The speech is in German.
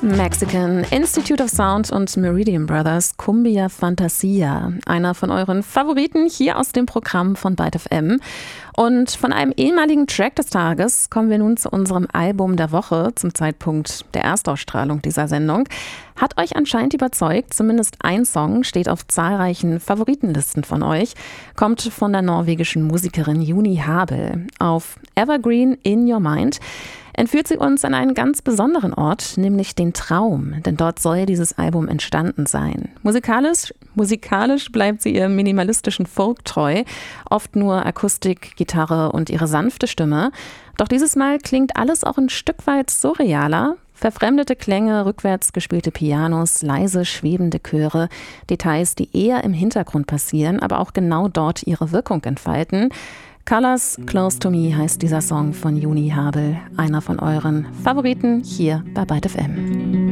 Mexican, Institute of Sound und Meridian Brothers, Cumbia Fantasia. Einer von euren Favoriten hier aus dem Programm von Byte FM. Und von einem ehemaligen Track des Tages kommen wir nun zu unserem Album der Woche zum Zeitpunkt der Erstausstrahlung dieser Sendung. Hat euch anscheinend überzeugt, zumindest ein Song steht auf zahlreichen Favoritenlisten von euch, kommt von der norwegischen Musikerin Juni Habel. Auf Evergreen in Your Mind entführt sie uns an einen ganz besonderen Ort, nämlich den Traum, denn dort soll dieses Album entstanden sein. Musikalisch bleibt sie ihrem minimalistischen Folk treu, oft nur Akustik, Gitarre und ihre sanfte Stimme. Doch dieses Mal klingt alles auch ein Stück weit surrealer. Verfremdete Klänge, rückwärts gespielte Pianos, leise schwebende Chöre, Details, die eher im Hintergrund passieren, aber auch genau dort ihre Wirkung entfalten. Colors Close to Me heißt dieser Song von Juni Habel, einer von euren Favoriten hier bei Byte FM.